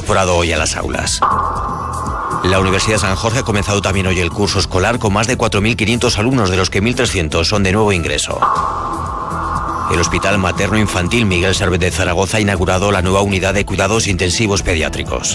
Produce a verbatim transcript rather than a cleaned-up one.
incorporado hoy a las aulas. La Universidad de San Jorge ha comenzado también hoy el curso escolar con más de cuatro mil quinientos alumnos, de los que mil trescientos son de nuevo ingreso. El Hospital Materno Infantil Miguel Servet de Zaragoza ha inaugurado la nueva unidad de cuidados intensivos pediátricos.